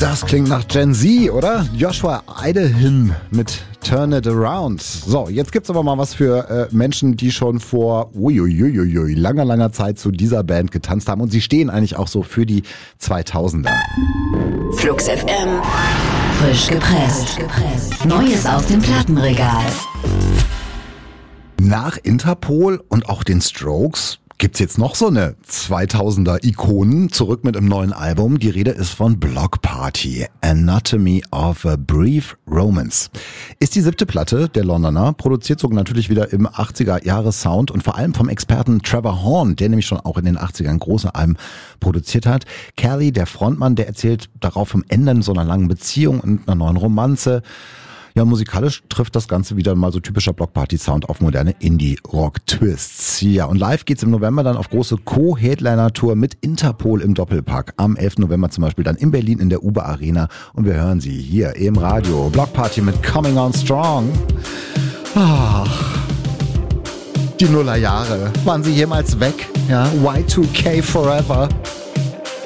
Das klingt nach Gen Z, oder? Joshua Idehim mit Turn It Around. So, jetzt gibt's aber mal was für Menschen, die schon vor langer Zeit zu dieser Band getanzt haben. Und sie stehen eigentlich auch so für die 2000er. Flux FM. Frisch gepresst. Neues aus dem Plattenregal. Nach Interpol und auch den Strokes gibt's jetzt noch so eine 2000er-Ikonen, zurück mit einem neuen Album. Die Rede ist von Bloc Party, Anatomy of a Brief Romance. Ist die 7. Platte der Londoner, produziert sogar natürlich wieder im 80er-Jahres-Sound und vor allem vom Experten Trevor Horn, der nämlich schon auch in den 80ern große Alben produziert hat. Kelly, der Frontmann, der erzählt darauf vom Ende so einer langen Beziehung und einer neuen Romanze. Ja, musikalisch trifft das Ganze wieder mal so typischer Block-Party-Sound auf moderne Indie-Rock-Twists. Ja, und live geht's im November dann auf große Co-Headliner-Tour mit Interpol im Doppelpack. Am 11. November zum Beispiel dann in Berlin in der Uber Arena. Und wir hören sie hier im Radio. Block Party mit Coming On Strong. Ach, die Nullerjahre. Waren sie jemals weg? Ja, Y2K Forever.